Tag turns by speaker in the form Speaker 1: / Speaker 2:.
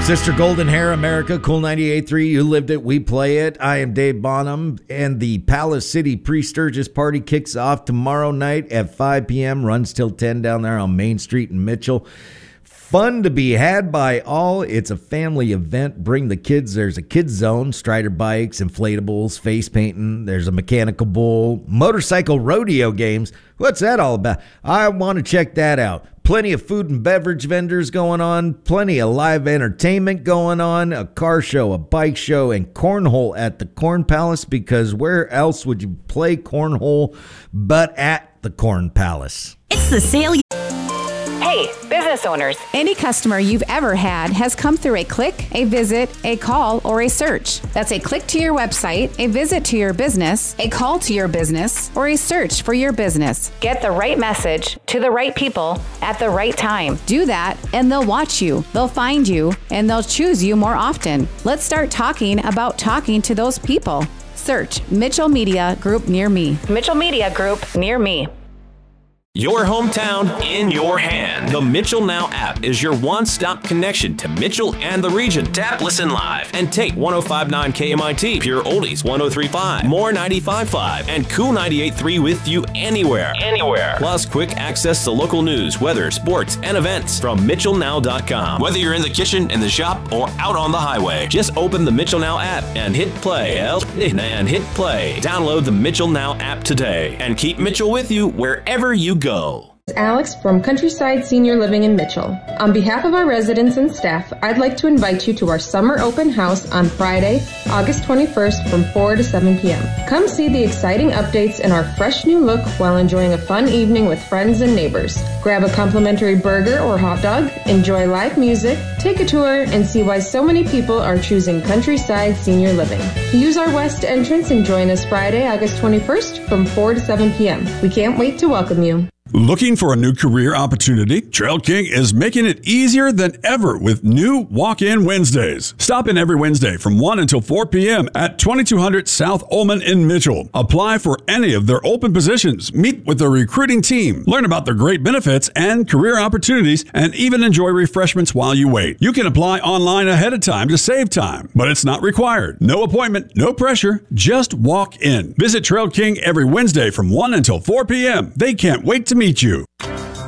Speaker 1: Sister Golden Hair America, Cool 98.3, you lived it, we play it. I am Dave Bonham, and the Palace City Pre-Sturgis Party kicks off tomorrow night at 5 p.m., runs till 10 down there on Main Street in Mitchell. Fun to be had by all. It's a family event. Bring the kids. There's a kids zone, Strider bikes, inflatables, face painting. There's a mechanical bull, motorcycle rodeo games. What's that all about? I want to check that out. Plenty of food and beverage vendors going on, plenty of live entertainment going on, a car show, a bike show, and cornhole at the Corn Palace, because where else would you play cornhole but at the Corn Palace?
Speaker 2: It's the sale.
Speaker 3: Hey, business owners.
Speaker 2: Any customer you've ever had has come through a click, a visit, a call, or a search. That's a click to your website, a visit to your business, a call to your business, or a search for your business.
Speaker 3: Get the right message to the right people at the right time.
Speaker 2: Do that, and they'll watch you, they'll find you, and they'll choose you more often. Let's start talking about talking to those people. Search Mitchell Media Group near me.
Speaker 3: Mitchell Media Group near me.
Speaker 4: Your hometown in your hand. The Mitchell Now app is your one-stop connection to Mitchell and the region. Tap Listen Live and take 105.9 KMIT, Pure Oldies 103.5, More 95.5, and Cool 98.3 with you anywhere. Plus quick access to local news, weather, sports, and events from MitchellNow.com. Whether you're in the kitchen, in the shop, or out on the highway, just open the Mitchell Now app and hit play. Download the Mitchell Now app today and keep Mitchell with you wherever you go.
Speaker 5: Alex from Countryside Senior Living in Mitchell. On behalf of our residents and staff, I'd like to invite you to our summer open house on Friday, August 21st from 4 to 7 p.m. Come see the exciting updates in our fresh new look while enjoying a fun evening with friends and neighbors. Grab a complimentary burger or hot dog, enjoy live music, take a tour, and see why so many people are choosing Countryside Senior Living. Use our west entrance and join us Friday, August 21st from 4 to 7 p.m. We can't wait to welcome you.
Speaker 6: Looking for a new career opportunity? Trail King is making it easier than ever with new Walk-In Wednesdays. Stop in every Wednesday from 1 until 4 p.m. at 2200 South Ullman in Mitchell. Apply for any of their open positions, meet with the recruiting team, learn about their great benefits and career opportunities, and even enjoy refreshments while you wait. You can apply online ahead of time to save time, but it's not required. No appointment, no pressure, just walk in. Visit Trail King every Wednesday from 1 until 4 p.m. They can't wait to meet you.